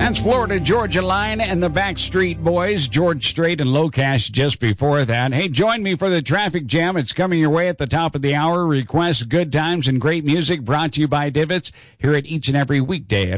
That's Florida Georgia Line and the Backstreet Boys, George Strait and Locash just before that. Hey, join me for the traffic jam. It's coming your way at the top of the hour. Request good times and great music brought to you by Divots. Hear it each and every weekday at